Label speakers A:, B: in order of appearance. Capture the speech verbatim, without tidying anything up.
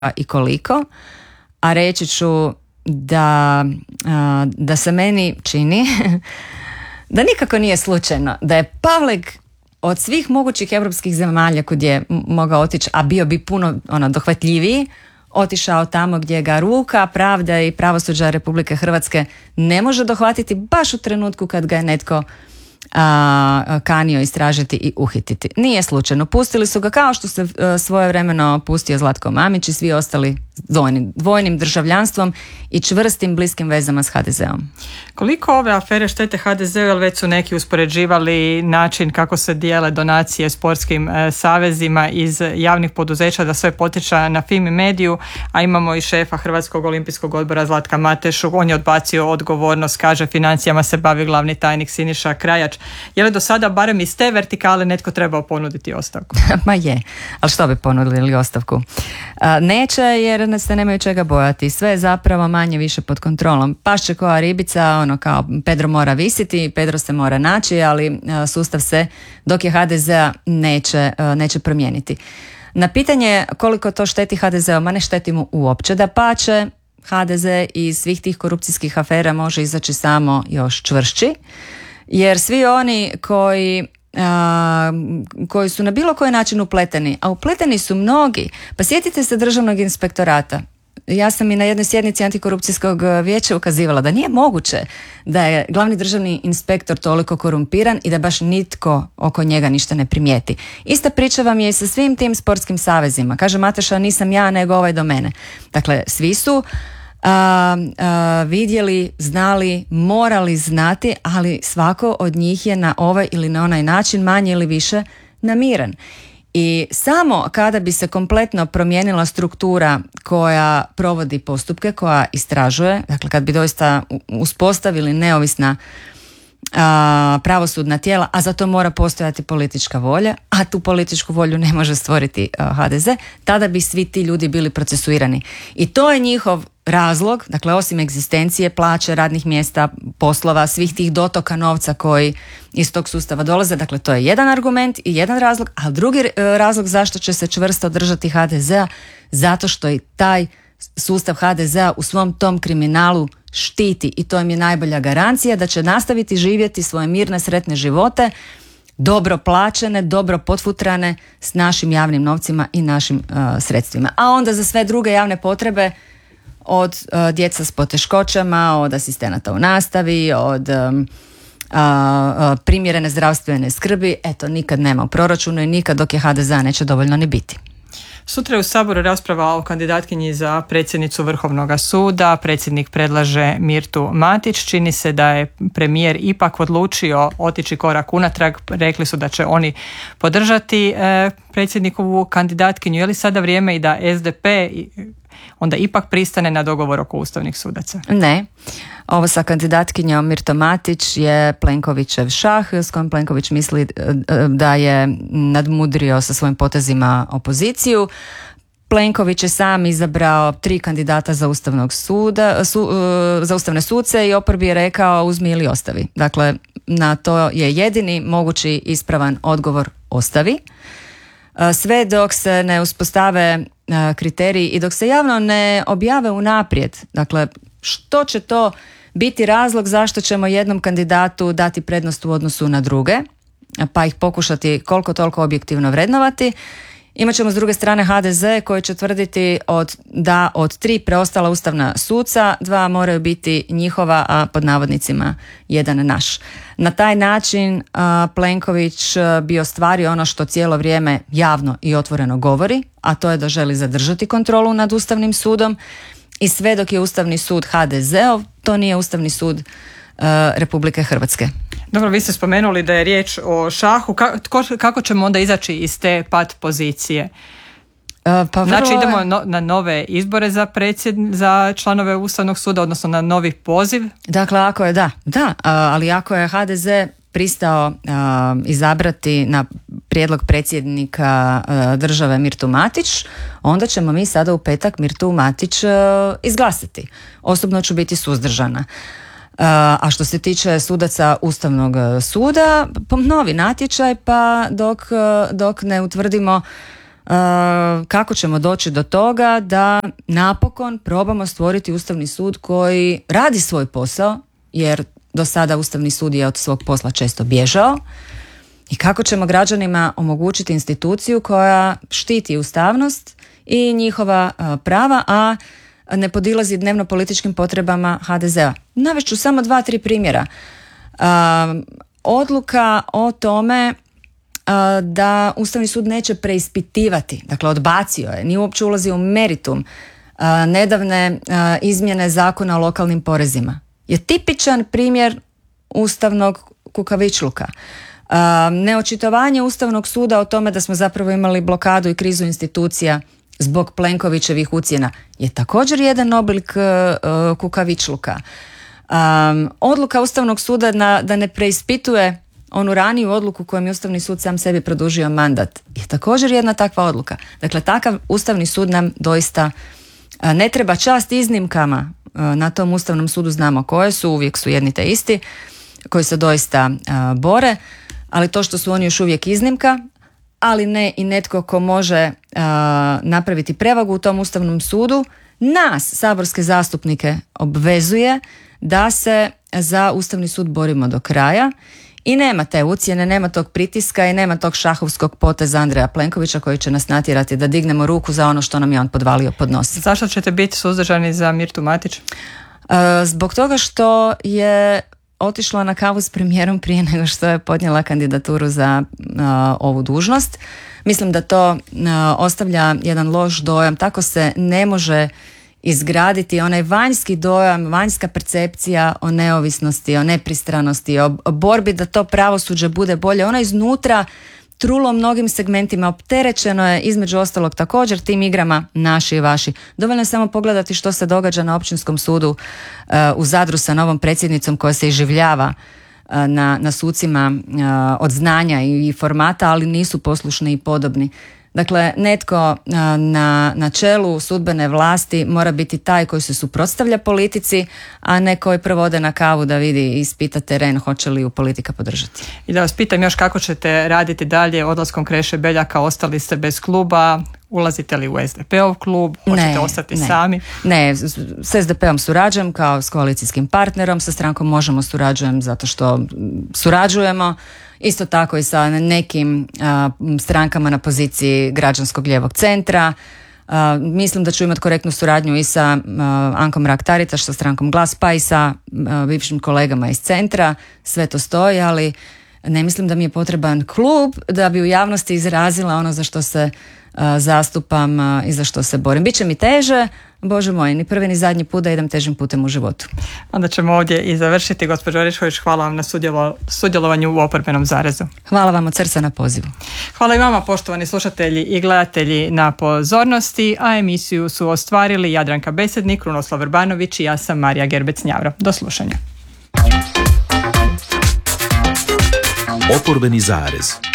A: i koliko, a reći ću da, da se meni čini da nikako nije slučajno da je Pavlek od svih mogućih europskih zemalja kud je mogao otići, a bio bi puno ono, dohvatljiviji, otišao tamo gdje ga ruka, pravda i pravosuđa Republike Hrvatske ne može dohvatiti baš u trenutku kad ga je netko a, kanio istražiti i uhititi. Nije slučajno. Pustili su ga kao što se a, svojevremeno pustio Zlatko Mamić i svi ostali dvojnim, dvojnim državljanstvom i čvrstim bliskim vezama s ha de zeom.
B: Koliko ove afere štete ha de zeu, jer već su neki uspoređivali način kako se dijele donacije sportskim e, savezima iz javnih poduzeća da sve potiče na Fimi mediju, a imamo i šefa Hrvatskog olimpijskog odbora Zlatka Matešu, on je odbacio odgovornost, kaže financijama se bavi glavni tajnik Siniša Krajač. Je li do sada barem iz te vertikale netko trebao ponuditi ostavku?
A: Ma je, ali što bi ponudili ostavku? A, neće jer se nemaju čega bojati. Sve je zapravo manje više pod kontrolom. Pašće koja ribica, ono kao Pedro mora visiti, Pedro se mora naći, ali a, sustav se dok je ha de zea neće, a, neće promijeniti. Na pitanje koliko to šteti ha de zeu, ma ne šteti mu uopće, da pače ha de ze iz svih tih korupcijskih afera može izaći samo još čvršći, jer svi oni koji A, koji su na bilo koji način upleteni, a upleteni su mnogi. Pa sjetite se Državnog inspektorata. Ja sam i na jednoj sjednici antikorupcijskog vijeća ukazivala da nije moguće da je glavni državni inspektor toliko korumpiran i da baš nitko oko njega ništa ne primijeti. Ista priča vam je i sa svim tim sportskim savezima. Kaže Mateša, nisam ja nego ovaj do mene. Dakle, svi su A, a, vidjeli, znali, morali znati, ali svako od njih je na ovaj ili na onaj način manje ili više namiran. I samo kada bi se kompletno promijenila struktura koja provodi postupke, koja istražuje, dakle kad bi doista uspostavili neovisna a, pravosudna tijela, a za to mora postojati politička volja, a tu političku volju ne može stvoriti a, ha de ze, tada bi svi ti ljudi bili procesuirani. I to je njihov razlog, dakle osim egzistencije, plaće, radnih mjesta, poslova, svih tih dotoka novca koji iz tog sustava dolaze, dakle to je jedan argument i jedan razlog, a drugi razlog zašto će se čvrsto držati ha de zea, zato što i taj sustav ha de zea u svom tom kriminalu štiti i to im je najbolja garancija da će nastaviti živjeti svoje mirne, sretne živote, dobro plaćene, dobro potfutrane s našim javnim novcima i našim uh, sredstvima. A onda za sve druge javne potrebe od uh, djeca s poteškoćama, od asistenata u nastavi, od um, uh, uh, primjerene zdravstvene skrbi, eto, nikad nema u proračunu i nikad dok je ha de zea neće dovoljno ni biti.
B: Sutra je u Saboru rasprava o kandidatkinji za predsjednicu Vrhovnog suda. Predsjednik predlaže Mirtu Matić. Čini se da je premijer ipak odlučio otići korak unatrag. Rekli su da će oni podržati e, predsjednikovu kandidatkinju. Je li sada vrijeme i da es de pe onda ipak pristane na dogovor oko ustavnih sudaca?
A: Ne. Ovo sa kandidatkinjom Mirto Matić je Plenkovićev šah s kojim Plenković misli da je nadmudrio sa svojim potezima opoziciju. Plenković je sam izabrao tri kandidata za ustavnog suda, su, za ustavne suce i oporbi je rekao uzmi ili ostavi. Dakle, na to je jedini mogući ispravan odgovor ostavi. Sve dok se ne uspostave kriteriji i dok se javno ne objave unaprijed, dakle, što će to biti razlog zašto ćemo jednom kandidatu dati prednost u odnosu na druge, pa ih pokušati koliko toliko objektivno vrednovati. Imat ćemo s druge strane ha de ze koji će tvrditi od, da od tri preostala ustavna suca, dva moraju biti njihova, a pod navodnicima jedan naš. Na taj način a, Plenković bi ostvario ono što cijelo vrijeme javno i otvoreno govori, a to je da želi zadržati kontrolu nad Ustavnim sudom i sve dok je Ustavni sud ha de zeov, to nije Ustavni sud a, Republike Hrvatske.
B: Dobro, vi ste spomenuli da je riječ o šahu. Kako, kako ćemo onda izaći iz te pat pozicije?
A: Uh, pa
B: znači idemo no, na nove izbore za predsjed, za članove Ustavnog suda, odnosno na novi poziv?
A: Dakle, ako je da, da, uh, ali ako je ha de ze pristao uh, izabrati na prijedlog predsjednika uh, države Mirtu Matić, onda ćemo mi sada u petak Mirtu Matić uh, izglasati. Osobno ću biti suzdržana. A što se tiče sudaca Ustavnog suda, novi natječaj, pa dok, dok ne utvrdimo kako ćemo doći do toga da napokon probamo stvoriti Ustavni sud koji radi svoj posao, jer do sada Ustavni sud je od svog posla često bježao, i kako ćemo građanima omogućiti instituciju koja štiti ustavnost i njihova prava, a ne podilazi dnevno političkim potrebama ha de zea. Navest ću samo dva, tri primjera. Odluka o tome da Ustavni sud neće preispitivati, dakle odbacio je, nije uopće ulazio u meritum nedavne izmjene zakona o lokalnim porezima, je tipičan primjer ustavnog kukavičluka. Neočitovanje Ustavnog suda o tome da smo zapravo imali blokadu i krizu institucija zbog Plenkovićevih ucjena je također jedan oblik kukavičluka. Odluka Ustavnog suda na, da ne preispituje onu raniju odluku kojom je Ustavni sud sam sebi produžio mandat je također jedna takva odluka. Dakle, takav Ustavni sud nam doista ne treba. Čast iznimkama na tom Ustavnom sudu znamo koje su, uvijek su jedni te isti, koji se doista bore, ali to što su oni još uvijek iznimka, ali ne i netko ko može napraviti prevagu u tom Ustavnom sudu, nas, saborske zastupnike, obvezuje da se za Ustavni sud borimo do kraja. I nema te ucjene, nema tog pritiska i nema tog šahovskog poteza Andreja Plenkovića koji će nas natjerati da dignemo ruku za ono što nam je on podvalio pod nos.
B: Zašto ćete biti suzdržani za Mirtu Matić?
A: Uh, zbog toga što je otišla na kavu s premijerom prije nego što je podnijela kandidaturu za uh, ovu dužnost. Mislim da to uh, ostavlja jedan loš dojam. Tako se ne može izgraditi onaj vanjski dojam, vanjska percepcija o neovisnosti, o nepristranosti, o borbi da to pravosuđe bude bolje. Ona iznutra trulo mnogim segmentima, opterećeno je između ostalog također tim igrama naši i vaši. Dovoljno je samo pogledati što se događa na Općinskom sudu uh, u Zadru sa novom predsjednicom koja se iživljava uh, na, na sucima uh, od znanja i, i formata, ali nisu poslušni i podobni. Dakle, netko na, na čelu sudbene vlasti mora biti taj koji se suprotstavlja politici, a ne koji provode na kavu da vidi i ispita teren hoće li ju politika podržati.
B: I da vas pitam još kako ćete raditi dalje odlaskom Kreše Beljaka, ostali ste bez kluba, ulazite li u es de pe ov klub, hoćete
A: ne,
B: ostati
A: ne.
B: sami?
A: Ne, s es de pe om surađujem kao s koalicijskim partnerom, sa strankom Možemo surađujem zato što surađujemo. Isto tako i sa nekim a, strankama na poziciji građanskog lijevog centra. A, mislim da ću imati korektnu suradnju i sa a, Ankom Mrak-Taritaš, sa strankom Glas, pa i sa a, bivšim kolegama iz centra. Sve to stoji, ali ne mislim da mi je potreban klub da bi u javnosti izrazila ono za što se a, zastupam a, i za što se borim. Biće mi teže, Bože moj, ni prvi ni zadnji put da idem težim putem u životu.
B: Onda ćemo ovdje i završiti. Gospođo Orešković, hvala vam na sudjelo, sudjelovanju u Oporbenom zarezu.
A: Hvala vam od srca na pozivu.
B: Hvala i vama, poštovani slušatelji i gledatelji, na pozornosti, a emisiju su ostvarili Jadranka Besednik, Krunoslav Vrbanović i ja sam Marija Gerbec-Njavro. Do slušanja.
C: Oporbeni zarez.